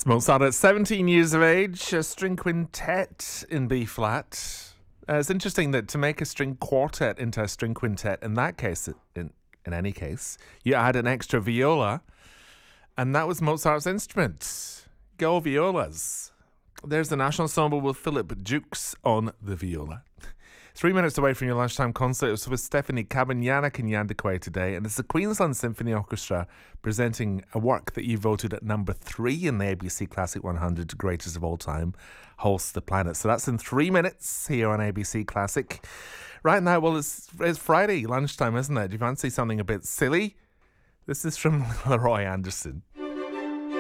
Mozart at 17 years of age, a string quintet in B flat. It's interesting that to make a string quartet into a string quintet, in that case, in any case, you add an extra viola, and that was Mozart's instrument. Go violas. There's the National Ensemble with Philip Jukes on the viola. 3 minutes away from your lunchtime concert. It was with Stephanie Kabanyana in Yandakwe today, and it's the Queensland Symphony Orchestra presenting a work that you voted at number 3 in the ABC Classic 100 Greatest of All Time, Holst the Planet. So that's in 3 minutes here on ABC Classic. Right now, well, it's Friday lunchtime, isn't it? Do you fancy something a bit silly? This is from Leroy Anderson.